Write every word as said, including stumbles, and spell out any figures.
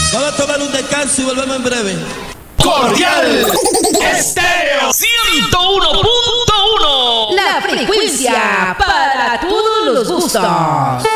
Vamos a tomar un descanso y volvemos en breve. Cordial Estéreo ciento uno punto uno. La frecuencia para todos los gustos.